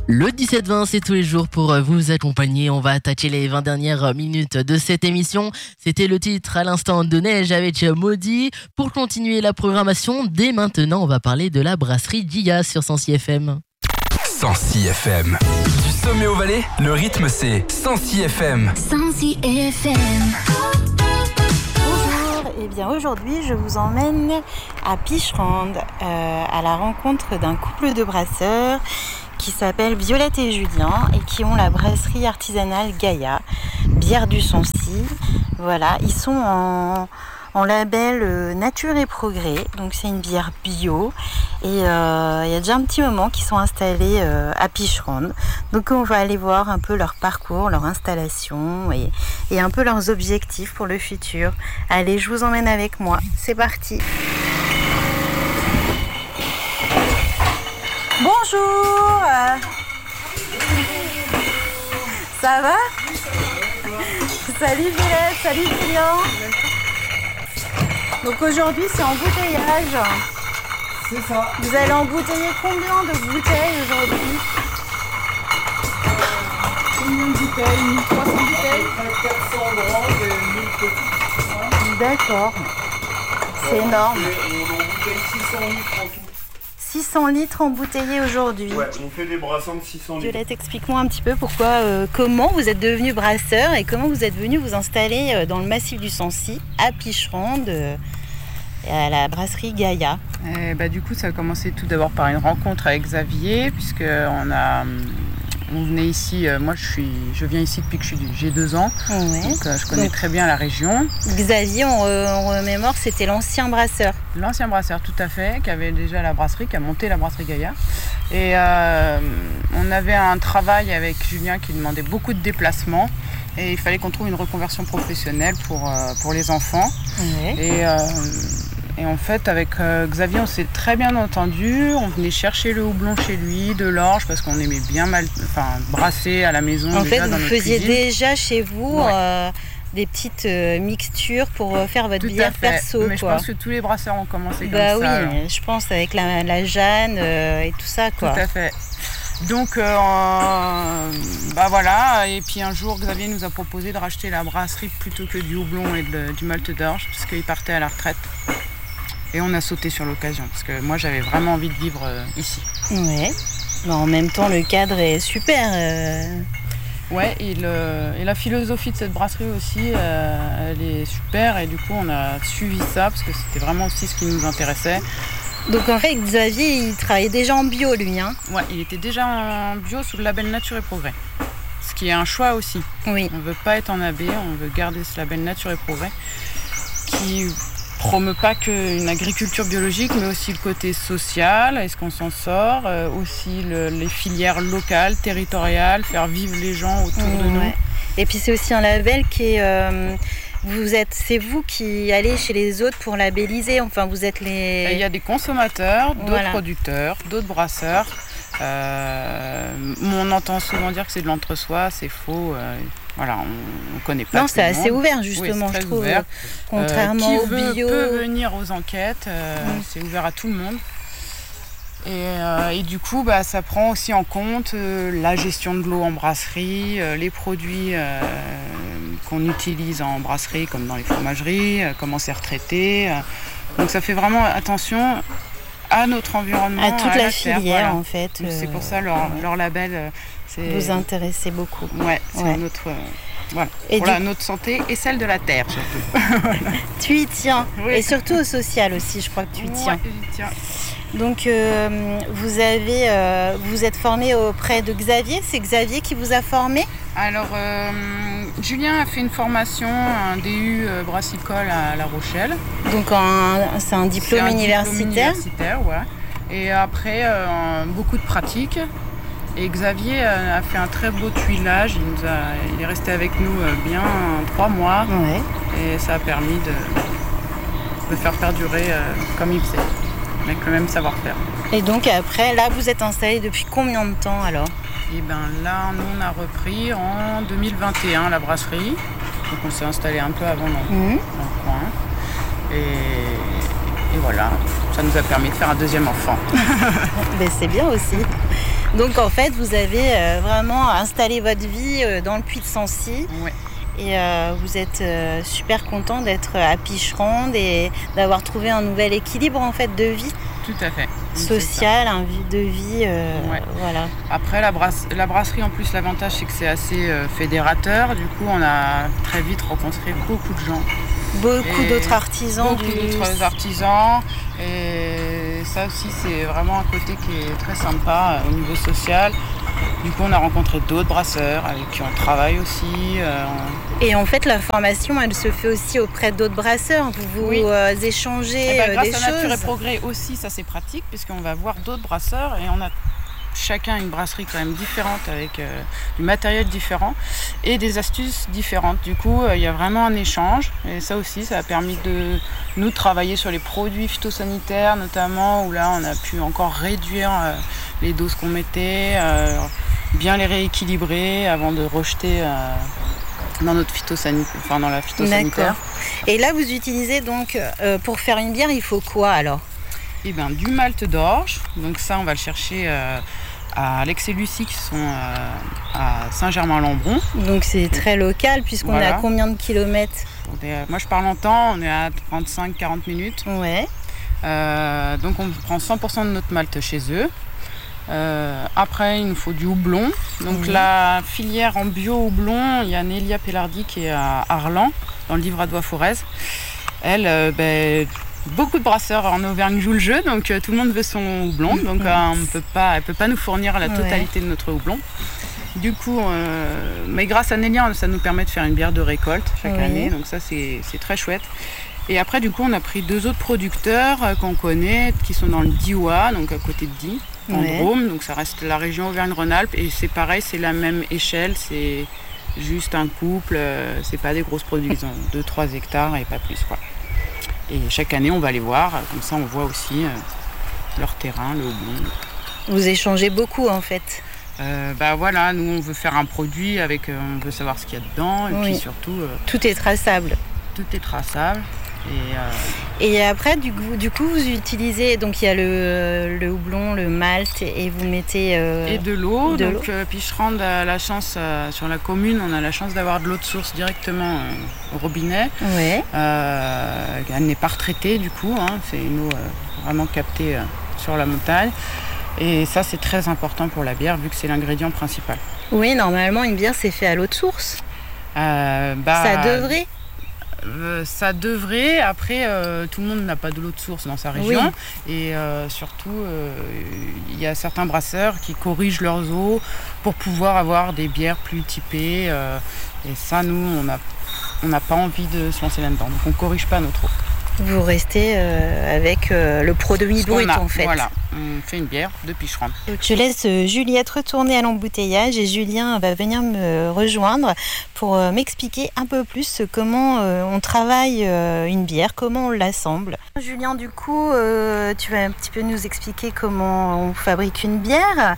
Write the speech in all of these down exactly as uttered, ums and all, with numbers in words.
Le dix-sept vingt, c'est tous les jours pour vous accompagner. On va attaquer les vingt dernières minutes de cette émission. C'était le titre à l'instant de Neige avec Maudit. Pour continuer la programmation, dès maintenant, on va parler de la brasserie Gia sur cent six F M. cent six F M. Du sommet au Valais, le rythme c'est cent six F M. cent six F M. Bonjour, et bien aujourd'hui je vous emmène à Picherande, euh, à la rencontre d'un couple de brasseurs qui s'appellent Violette et Julien et qui ont la brasserie artisanale Gaïa, bière du Sancy. Voilà, ils sont en, en label euh, Nature et Progrès, donc c'est une bière bio. Et euh, il y a déjà un petit moment qu'ils sont installés euh, à Picherande. Donc on va aller voir un peu leur parcours, leur installation et, et un peu leurs objectifs pour le futur. Allez, je vous emmène avec moi, c'est parti. Bonjour. Ça va? Salut Violette, salut Julien. Donc aujourd'hui c'est embouteillage. C'est ça. Vous allez embouteiller combien de bouteilles aujourd'hui? Combien de bouteilles? mille trois cents bouteilles? quatre cents grandes et mille petites. D'accord. C'est énorme. Et on embouteille six cents litres en tout. six cents litres embouteillés aujourd'hui. Ouais, on fait des brassins de six cents litres. Violette, explique-moi un petit peu pourquoi, euh, comment vous êtes devenu brasseur et comment vous êtes venu vous installer euh, dans le massif du Sancy, à Picherande, euh, à la brasserie Gaïa. Et bah, du coup, ça a commencé tout d'abord par une rencontre avec Xavier, puisque on a, on venait ici. Euh, moi, je suis, je viens ici depuis que je suis, j'ai deux ans, Ouais. donc euh, je connais Donc, très bien la région. Xavier, on, re- on remémore, c'était l'ancien brasseur. L'ancien brasseur, tout à fait, qui avait déjà la brasserie, qui a monté la brasserie Gaïa. Et euh, on avait un travail avec Julien qui demandait beaucoup de déplacements. Et il fallait qu'on trouve une reconversion professionnelle pour, euh, pour les enfants. Ouais. Et, euh, et en fait, avec euh, Xavier, on s'est très bien entendu. On venait chercher le houblon chez lui, de l'orge, parce qu'on aimait bien mal, enfin, brasser à la maison. En déjà fait, dans vous notre faisiez cuisine. déjà chez vous Ouais. euh, des petites euh, mixtures pour euh, faire votre Tout à bière fait. perso. Mais quoi. je pense que tous les brasseurs ont commencé Bah comme oui, ça. alors. je pense avec la, la Jeanne euh, et tout ça, quoi. Tout à fait. Donc, euh, bah voilà. Et puis un jour, Xavier nous a proposé de racheter la brasserie plutôt que du houblon et de- du malt d'orge, parce qu'il partait à la retraite. Et on a sauté sur l'occasion, parce que moi, j'avais vraiment envie de vivre euh, ici. Ouais. Bah, en même temps, le cadre est super. euh. Ouais, et, le- et la philosophie de cette brasserie aussi, euh, elle est super. Et du coup, on a suivi ça, parce que c'était vraiment aussi ce qui nous intéressait. Donc en fait, Xavier, il travaillait déjà en bio, lui. Hein. Ouais, il était déjà en bio sous le label Nature et Progrès. Ce qui est un choix aussi. Oui. On ne veut pas être en A B, on veut garder ce label Nature et Progrès qui promeut pas qu'une agriculture biologique, mais aussi le côté social, est-ce qu'on s'en sort, euh, aussi le- les filières locales, territoriales, faire vivre les gens autour de nous. Ouais. Et puis c'est aussi un label qui est... euh, vous êtes, c'est vous qui allez chez les autres pour labelliser. Enfin, vous êtes les... Il y a des consommateurs, d'autres Voilà. producteurs, d'autres brasseurs. Euh, on entend souvent dire que c'est de l'entre-soi, c'est faux. euh, voilà, on ne connaît pas Non, tout c'est le assez monde. ouvert Oui, justement, c'est je très trouve. ouvert. Contrairement Euh, qui au veut, bio. peut venir aux enquêtes, euh, Mm. c'est ouvert à tout le monde. Et, euh, et du coup, bah, ça prend aussi en compte euh, la gestion de l'eau en brasserie, euh, les produits euh, qu'on utilise en brasserie, comme dans les fromageries, euh, comment c'est retraité. euh. Donc ça fait vraiment attention à notre environnement, À toute la, terre, filière voilà. en fait. Donc, c'est euh, pour ça leur, leur label, euh, c'est Vous intéressez beaucoup. ouais, c'est Ouais. notre, euh, voilà, Et pour du- la- notre santé et celle de la terre surtout. Tu y tiens. Oui. Et surtout au social aussi, je crois que tu y tiens. Ouais, j'y tiens. Donc euh, vous avez, euh, vous êtes formé auprès de Xavier. C'est Xavier qui vous a formé. Alors, euh, Julien a fait une formation, un D U euh, brassicole à La Rochelle. Donc un- c'est un C'est diplôme un diplôme universitaire. universitaire, ouais. Et après, euh, beaucoup de pratiques. Et Xavier euh, a fait un très beau tuilage. Il, nous a, il est resté avec nous euh, bien trois mois. Ouais. Et ça a permis de, de faire perdurer euh, comme il faisait, avec le même savoir-faire. Et donc après, là, vous êtes installé depuis combien de temps alors? Et bien là, nous, on a repris en deux mille vingt et un la brasserie. Donc on s'est installé un peu avant dans, Mhm. dans le coin. Et, et voilà, ça nous a permis de faire un deuxième enfant. Ben, c'est bien aussi. Donc en fait, vous avez euh, vraiment installé votre vie euh, dans le Puy de Sancy. Ouais. Et euh, vous êtes euh, super content d'être à Picherande et d'avoir trouvé un nouvel équilibre en fait de vie. Tout à fait. Social, un vie de vie, euh, ouais. voilà. Après la, brasse, la brasserie en plus l'avantage c'est que c'est assez euh, fédérateur. Du coup on a très vite rencontré beaucoup de gens. Beaucoup et d'autres artisans. Beaucoup du... d'autres artisans. Et ça aussi c'est vraiment un côté qui est très sympa euh, au niveau social. Du coup, on a rencontré d'autres brasseurs avec qui on travaille aussi. Euh, on... Et en fait, la formation, elle se fait aussi auprès d'autres brasseurs. Vous vous oui. euh, échangez et ben, euh, grâce des à choses. Nature et Progrès aussi, ça c'est pratique puisqu'on va voir d'autres brasseurs et on a chacun une brasserie quand même différente avec euh, du matériel différent et des astuces différentes. Du coup, il euh, y a vraiment un échange et ça aussi, ça a permis de nous travailler sur les produits phytosanitaires notamment où là, on a pu encore réduire euh, les doses qu'on mettait, euh, bien les rééquilibrer avant de rejeter euh, dans notre phytosanitaire, enfin dans la phytosanitaire. D'accord. Et là, vous utilisez donc euh, pour faire une bière, il faut quoi alors ? Eh ben, du malt d'orge, donc ça on va le chercher euh, à Alex et Lucie qui sont euh, à Saint-Germain-Lembron. Donc c'est très local puisqu'on voilà. est à combien de kilomètres ? est, Moi je parle en temps, on est à trente-cinq à quarante minutes. Ouais. Euh, donc on prend cent pour cent de notre malt chez eux. Euh, après il nous faut du houblon. Donc mmh. la filière en bio houblon, il y a Nélia Pellardi qui est à Arlan, dans le Livradois-Forez. Elle, euh, ben, beaucoup de brasseurs en Auvergne jouent le jeu, donc euh, tout le monde veut son houblon, donc euh, on peut pas, elle ne peut pas nous fournir la totalité ouais. de notre houblon. Du coup, euh, mais grâce à Nélia, ça nous permet de faire une bière de récolte chaque oui. année, donc ça c'est, c'est très chouette. Et après, du coup, on a pris deux autres producteurs euh, qu'on connaît, qui sont dans le Diois, donc à côté de Die, en ouais. Drôme, donc ça reste la région Auvergne-Rhône-Alpes, et c'est pareil, c'est la même échelle, c'est juste un couple, euh, c'est pas des grosses productions, ils ont deux trois hectares et pas plus, quoi. Et chaque année, on va les voir, comme ça on voit aussi euh, leur terrain, le houblon. Vous échangez beaucoup en fait. euh, Bah voilà, nous on veut faire un produit, avec, euh, on veut savoir ce qu'il y a dedans, et oui. puis surtout... Euh, tout est traçable. Tout est traçable. Et, euh... et après, du coup, du coup, vous utilisez, donc il y a le, le houblon, le malt, et vous mettez... Euh, et de l'eau. De donc euh, Picherande a la chance, euh, sur la commune, on a la chance d'avoir de l'eau de source directement euh, au robinet. Ouais. Euh, elle n'est pas retraitée du coup, hein, c'est une eau euh, vraiment captée euh, sur la montagne. Et ça, c'est très important pour la bière, vu que c'est l'ingrédient principal. Oui, normalement, une bière, c'est fait à l'eau de source. Euh, bah, ça devrait Euh, ça devrait, après euh, tout le monde n'a pas de l'eau de source dans sa région oui. et euh, surtout il euh, y a certains brasseurs qui corrigent leurs eaux pour pouvoir avoir des bières plus typées euh, et ça nous on n'a on n'a pas envie de se lancer là-dedans, donc on corrige pas notre eau. Vous restez euh, avec euh, le produit Ce brut en fait. Voilà, on fait une bière de Picherande. Je laisse Juliette retourner à l'embouteillage et Julien va venir me rejoindre pour euh, m'expliquer un peu plus comment euh, on travaille euh, une bière, comment on l'assemble. Julien, du coup, euh, tu vas un petit peu nous expliquer comment on fabrique une bière.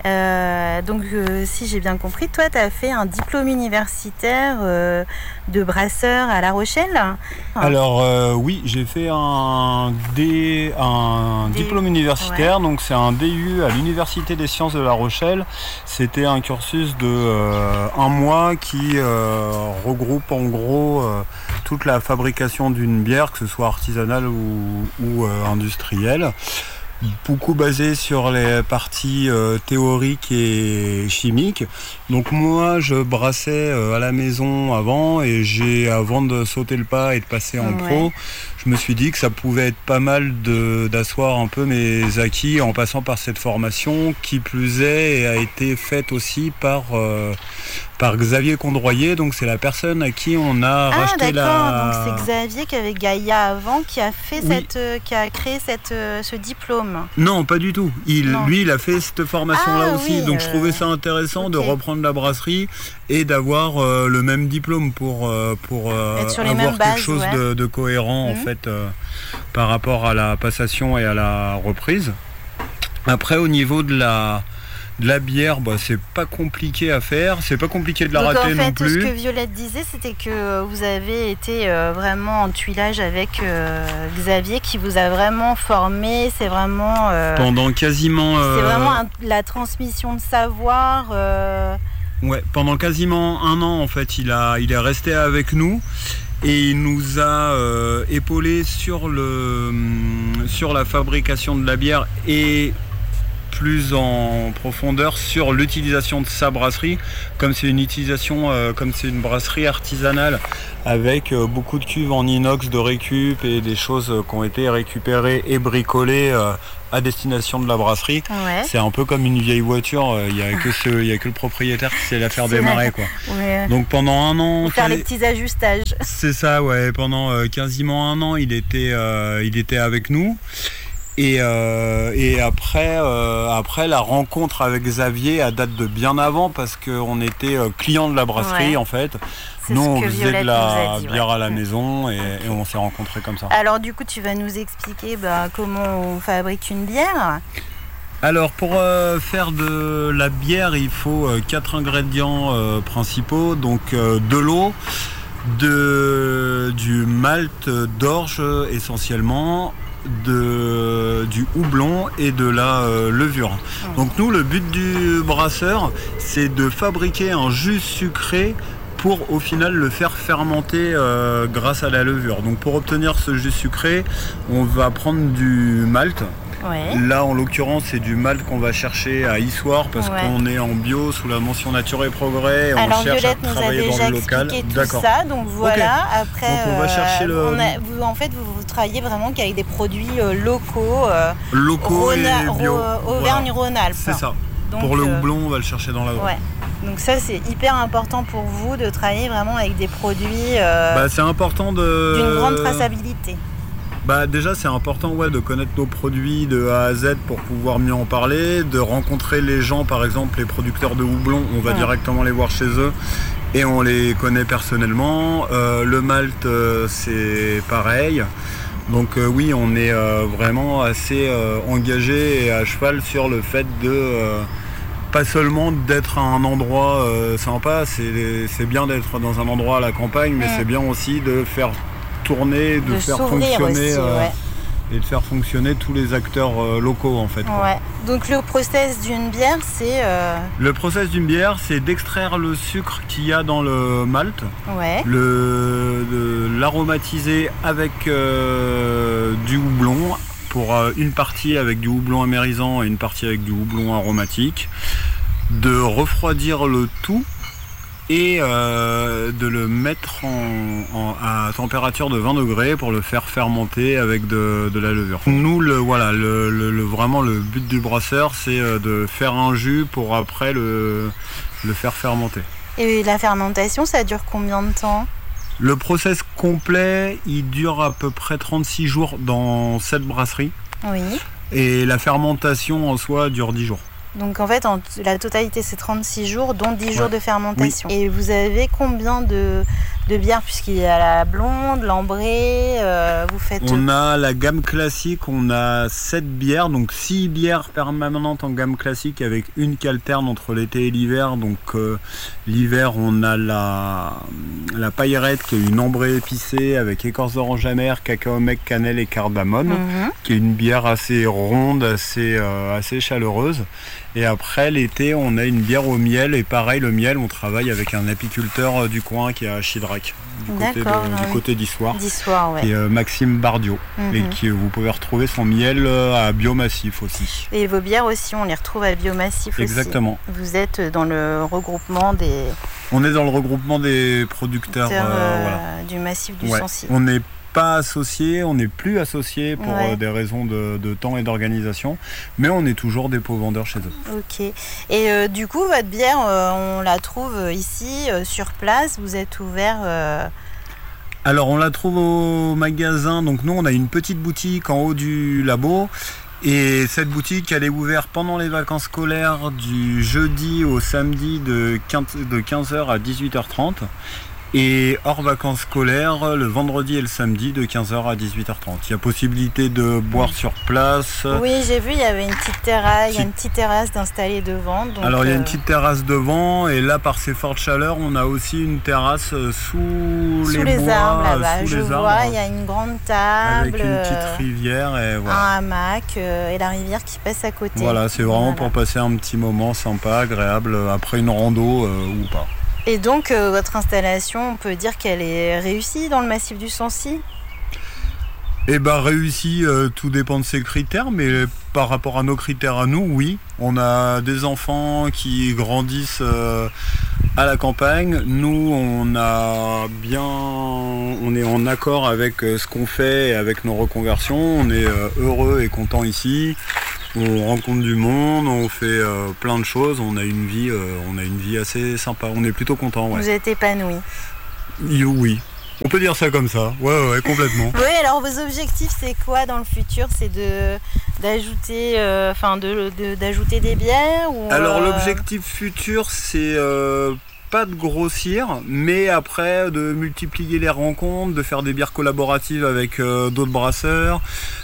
Euh, donc euh, si j'ai bien compris, toi tu as fait un diplôme universitaire euh, de brasseur à La Rochelle. Enfin, Alors euh, oui, j'ai fait un, D, un D... diplôme universitaire, ouais. Donc c'est un D U à l'Université des Sciences de La Rochelle. C'était un cursus de euh, un mois qui euh, regroupe en gros euh, toute la fabrication d'une bière, que ce soit artisanale ou, ou euh, industrielle. Beaucoup basé sur les parties euh, théoriques et chimiques. Donc moi je brassais euh, à la maison avant et j'ai, avant de sauter le pas et de passer en ouais. pro, je me suis dit que ça pouvait être pas mal de, d'asseoir un peu mes acquis en passant par cette formation qui plus est et a été faite aussi par, euh, par Xavier Condroyer, donc c'est la personne à qui on a ah, racheté d'accord. la... Donc c'est Xavier qui avait Gaïa avant qui a fait oui. cette, euh, qui a créé cette, euh, ce diplôme. Non, pas du tout. Il, lui, il a fait cette formation-là ah, aussi, oui, donc euh... je trouvais ça intéressant okay. de reprendre la brasserie et d'avoir euh, le même diplôme pour, euh, pour euh, avoir quelque bases, chose ouais. de, de cohérent mmh. en fait euh, par rapport à la passation et à la reprise. Après, au niveau de la De la bière, bah, c'est pas compliqué à faire, c'est pas compliqué de la Donc rater en fait, non plus. ce que Violette disait, c'était que vous avez été euh, vraiment en tuilage avec euh, Xavier, qui vous a vraiment formé. C'est vraiment. Euh, Pendant quasiment. Euh... C'est vraiment un, la transmission de savoir. Euh... Ouais, pendant quasiment un an en fait, il a, il est resté avec nous. Et il nous a euh, épaulé sur, le, sur la fabrication de la bière et plus en profondeur sur l'utilisation de sa brasserie, comme c'est une utilisation, euh, comme c'est une brasserie artisanale avec euh, beaucoup de cuves en inox de récup et des choses euh, qui ont été récupérées et bricolées euh, à destination de la brasserie. Ouais. C'est un peu comme une vieille voiture, il n'y a que ce, il y a que le propriétaire qui sait la faire démarrer, quoi. Ouais. Donc pendant un an, faire les petits ajustages. C'est ça, ouais. Pendant euh, quasiment un an, il était, euh, il était avec nous. Et, euh, et après, euh, après, la rencontre avec Xavier a date de bien avant parce qu'on était euh, clients de la brasserie, ouais. En fait. C'est nous, ce on que faisait Violette de la dit, bière ouais. à la maison et, et on s'est rencontrés comme ça. Alors du coup, tu vas nous expliquer bah, comment on fabrique une bière. Alors pour euh, faire de la bière, il faut euh, quatre ingrédients euh, principaux, donc euh, de l'eau, de, du malt d'orge essentiellement, de, du houblon et de la euh, levure. Mmh. Donc nous, le but du brasseur, c'est de fabriquer un jus sucré pour au final le faire fermenter euh, grâce à la levure. Donc pour obtenir ce jus sucré, on va prendre du malt. Ouais. Là en l'occurrence c'est du malt qu'on va chercher à Issoire parce ouais. qu'on est en bio sous la mention nature et progrès. Alors on cherche Violette à nous travailler a déjà dans le local. expliqué tout D'accord. ça, donc voilà. Okay. Après, donc on va chercher euh, le. On a, vous, en fait, vous, vous travaillez vraiment qu'avec des produits euh, locaux. Euh, locaux Rhôna, et bio. Auvergne-Rhône-Alpes. C'est ça. Donc, pour le euh, houblon, on va le chercher dans la ouais. Donc ça, c'est hyper important pour vous de travailler vraiment avec des produits. Euh, bah, c'est important de. D'une grande traçabilité. Bah déjà c'est important ouais, de connaître nos produits de A à Z pour pouvoir mieux en parler, de rencontrer les gens, par exemple les producteurs de houblon, on va ouais. directement les voir chez eux et on les connaît personnellement. Euh, le malt euh, c'est pareil. Donc euh, oui, on est euh, vraiment assez euh, engagé et à cheval sur le fait de euh, pas seulement d'être à un endroit euh, sympa, c'est, c'est bien d'être dans un endroit à la campagne, mais mmh. c'est bien aussi de faire tourner, de, de faire fonctionner aussi, euh, ouais. et de faire fonctionner tous les acteurs euh, locaux en fait. Quoi. Ouais. Donc le process d'une bière, c'est euh... le process d'une bière, c'est d'extraire le sucre qu'il y a dans le malt, ouais. le, de l'aromatiser avec euh, du houblon pour euh, une partie avec du houblon amérisant et une partie avec du houblon aromatique, de refroidir le tout. Et euh, de le mettre en, en, à température de vingt degrés pour le faire fermenter avec de, de la levure. Nous, le, voilà, le, le, le, vraiment le but du brasseur, c'est de faire un jus pour après le, le faire fermenter. Et la fermentation, ça dure combien de temps ? Le process complet, il dure à peu près trente-six jours dans cette brasserie. Oui. Et la fermentation en soi dure dix jours. Donc en fait, en t- la totalité, c'est trente-six jours, dont dix ouais. jours de fermentation. Oui. Et vous avez combien de, de bières, puisqu'il y a la blonde, l'ambrée, euh, vous faites... On a la gamme classique, on a sept bières, donc six bières permanentes en gamme classique avec une qui alterne entre l'été et l'hiver. Donc euh, l'hiver, on a la, la paillerette qui est une ambrée épicée avec écorce d'orange amère, cacao mec, cannelle et cardamome, mm-hmm. qui est une bière assez ronde, assez, euh, assez chaleureuse. Et après l'été on a une bière au miel et pareil le miel on travaille avec un apiculteur du coin qui est à Chidrac du côté, de, oui. du côté d'Issoire, d'Issoire ouais. et euh, Maxime Bardio mm-hmm. et qui vous pouvez retrouver son miel à Biomassif aussi. Et vos bières aussi on les retrouve à Biomassif. Exactement. Aussi. Vous êtes dans le regroupement des... On est dans le regroupement des producteurs euh, euh, voilà. du massif du ouais. Sancy. On est pas associé, on n'est plus associé pour ouais. euh, des raisons de, de temps et d'organisation, mais on est toujours dépôt vendeurs chez eux. Ok. Et euh, du coup, votre bière, euh, on la trouve ici, euh, sur place, vous êtes ouvert euh... Alors on la trouve au magasin, donc nous on a une petite boutique en haut du labo, et cette boutique elle est ouverte pendant les vacances scolaires du jeudi au samedi de quinze heures à dix-huit heures trente. Et hors vacances scolaires, le vendredi et le samedi de quinze heures à dix-huit heures trente. Il y a possibilité de boire sur place. Oui, j'ai vu, il y avait une petite terrasse, il y a une petite terrasse d'installer devant. Donc Alors il y a euh... une petite terrasse devant et là par ces fortes chaleurs, on a aussi une terrasse sous, sous les, les bois, arbres là-bas. sous Je les vois, arbres, il y a une grande table, avec une petite rivière et voilà. un hamac euh, et la rivière qui passe à côté. Voilà, c'est vraiment voilà. pour passer un petit moment sympa, agréable après une rando euh, ou pas. Et donc, euh, votre installation, on peut dire qu'elle est réussie dans le massif du Sancy ? Eh bien, réussi, euh, tout dépend de ses critères, mais par rapport à nos critères à nous, oui. On a des enfants qui grandissent euh, à la campagne. Nous, on a bien, on est en accord avec euh, ce qu'on fait et avec nos reconversions. On est euh, heureux et content ici. On rencontre du monde, on fait euh, plein de choses, on a une vie, euh, on a une vie assez sympa, on est plutôt content. Ouais. Vous êtes épanoui ? Oui, on peut dire ça comme ça, ouais, ouais, complètement. Oui, alors vos objectifs, c'est quoi dans le futur ? C'est de d'ajouter, euh, enfin de, de d'ajouter des bières ou Alors euh... l'objectif futur, c'est euh, pas de grossir, mais après de multiplier les rencontres, de faire des bières collaboratives avec euh, d'autres brasseurs.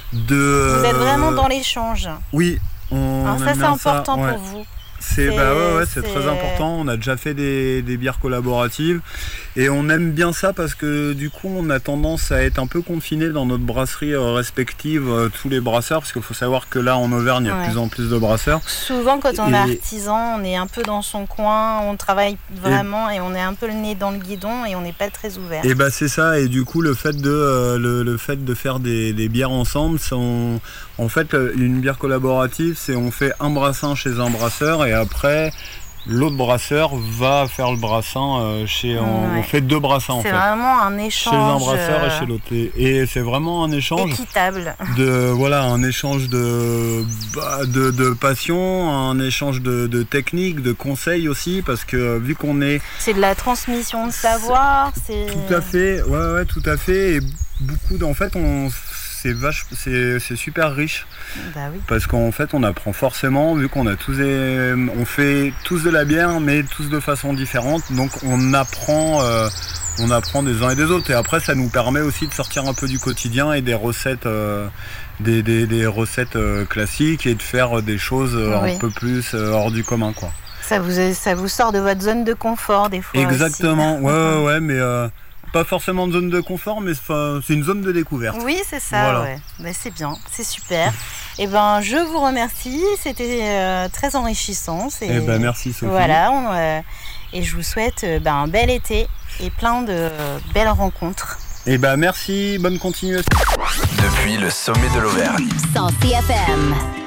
De, vous êtes vraiment dans l'échange. Oui, on alors ça c'est important ça, ouais. pour vous. C'est, bah ouais, ouais, c'est, c'est très important, on a déjà fait des, des bières collaboratives et on aime bien ça parce que du coup on a tendance à être un peu confinés dans notre brasserie respective, euh, tous les brasseurs, parce qu'il faut savoir que là en Auvergne il y a ouais. de plus en plus de brasseurs. Souvent quand on et... est artisan, on est un peu dans son coin, on travaille vraiment et, et on est un peu le nez dans le guidon et on n'est pas très ouvert. Et bah c'est ça, et du coup le fait de, euh, le, le fait de faire des, des bières ensemble, on, en fait une bière collaborative c'est on fait un brassin chez un brasseur et après l'autre brasseur va faire le brassin euh, chez on, ouais. on fait deux brassins en c'est fait. C'est vraiment un échange chez un brasseur et chez l'autre et, et c'est vraiment un échange équitable. De voilà, un échange de bah, de, de passion, un échange de, de techniques, de conseils aussi parce que vu qu'on est c'est de la transmission de savoir, c'est tout à fait, ouais ouais tout à fait et beaucoup de, en fait on C'est, vache, c'est, c'est super riche bah oui. Parce qu'en fait on apprend forcément vu qu'on a tous des, on fait tous de la bière mais tous de façon différente donc on apprend euh, on apprend des uns et des autres et après ça nous permet aussi de sortir un peu du quotidien et des recettes euh, des, des, des recettes euh, classiques et de faire des choses euh, oui. un peu plus euh, hors du commun quoi. Ça vous, ça vous sort de votre zone de confort des fois. Exactement, aussi. ouais ouais ouais mais euh, pas forcément de zone de confort, mais c'est une zone de découverte. Oui, c'est ça, voilà. Ouais. Ben, c'est bien, c'est super. Et ben, je vous remercie, c'était euh, très enrichissant. C'est... Et ben, merci Sophie. Voilà, on, euh, et je vous souhaite euh, ben, un bel été et plein de euh, belles rencontres. Et ben, merci, bonne continuation. Depuis le sommet de l'Auvergne. Sancy F M.